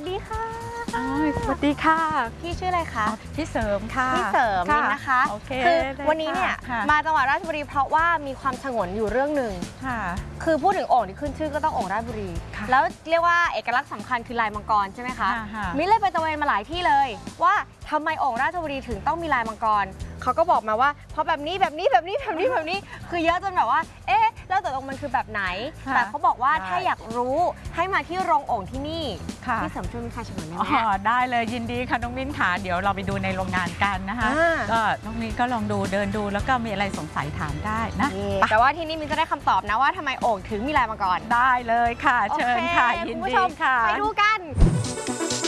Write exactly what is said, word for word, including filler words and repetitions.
ดีค่ะสวัสดีค่ะพี่ชื่ออะไรคะพี่เสริมค่ะพี่เสริมมินนะคะคือวันนี้เนี่ยมาจังหวัดราชบุรีเพราะว่ามีความฉงนอยู่เรื่องหนึ่งคือพูดถึงโอ่งที่ขึ้นชื่อก็ต้องโอ่งราชบุรีแล้วเรียกว่าเอกลักษณ์สำคัญคือลายมังกรใช่ไหมคะมินเลยไปตระเวนมาหลายที่เลยว่าทำไมโอ่งราชบุรีถึงต้องมีลายมังกรเขาก็บอกมาว่าเพราะแบบนี้แบบนี้แบบนี้แบบนี้แบบนี้คือเยอะจนแบบว่าเอ๊ะแล้วตกลงมันคือแบบไหนแต่เขาบอกว่าถ้าอยากรู้ให้มาที่โรงโอ่งที่นี่พี่เสริมช่วยมินพาชมหน่อยได้ไหมอ๋อได้เลยยินดีค่ะน้องมิ้นค่ะเดี๋ยวเราไปดูในโรงงานกันนะคะก็น้องมิ้นก็ลองดูเดินดูแล้วก็มีอะไรสงสัยถามได้นะแต่ว่าที่นี่มินจะได้คำตอบนะว่าทำไมโอ่งถึงมีลายมังกรได้เลยค่ะเชิญค่ะยินดีค่ะไปดูกัน